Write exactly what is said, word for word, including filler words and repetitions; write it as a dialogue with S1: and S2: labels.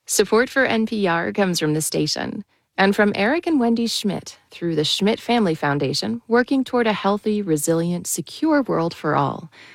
S1: Support for N P R comes from the station and from Eric and Wendy Schmidt through the Schmidt Family Foundation, working toward a healthy, resilient, secure world for all.